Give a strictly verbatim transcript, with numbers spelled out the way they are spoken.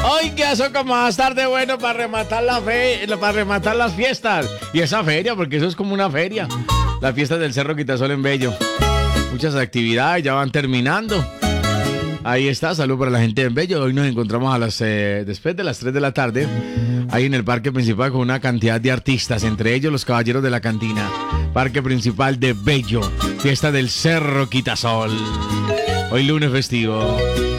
Hoy que eso como más tarde bueno para rematar la fe, para rematar las fiestas. Y esa feria, porque eso es como una feria. Las fiestas del Cerro Quitasol en Bello. Muchas actividades ya van terminando. Ahí está, salud para la gente en Bello. Hoy nos encontramos a las eh, después de las tres de la tarde, ahí en el parque principal con una cantidad de artistas, entre ellos los Caballeros de la Cantina. Parque principal de Bello, fiesta del Cerro Quitasol. Hoy lunes festivo.